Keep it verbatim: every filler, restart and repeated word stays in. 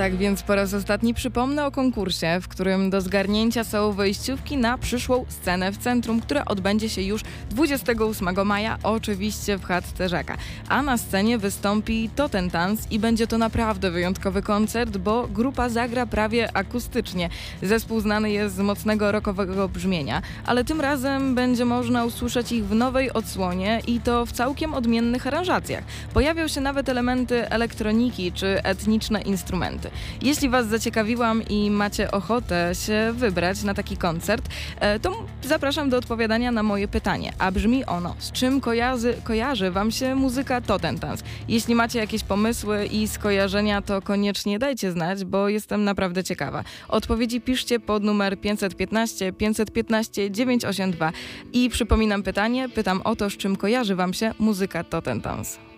Tak więc po raz ostatni przypomnę o konkursie, w którym do zgarnięcia są wejściówki na przyszłą scenę w centrum, która odbędzie się już dwudziestego ósmego maja, oczywiście w chatce Rzeka. A na scenie wystąpi Totentans i będzie to naprawdę wyjątkowy koncert, bo grupa zagra prawie akustycznie. Zespół znany jest z mocnego rockowego brzmienia, ale tym razem będzie można usłyszeć ich w nowej odsłonie i to w całkiem odmiennych aranżacjach. Pojawią się nawet elementy elektroniki czy etniczne instrumenty. Jeśli Was zaciekawiłam i macie ochotę się wybrać na taki koncert, to zapraszam do odpowiadania na moje pytanie, a brzmi ono: z czym kojarzy, kojarzy Wam się muzyka Totentans? Jeśli macie jakieś pomysły i skojarzenia, to koniecznie dajcie znać, bo jestem naprawdę ciekawa. Odpowiedzi piszcie pod numer pięćset piętnaście pięćset piętnaście dziewięćset osiemdziesiąt dwa i przypominam pytanie, pytam o to, z czym kojarzy Wam się muzyka Totentans.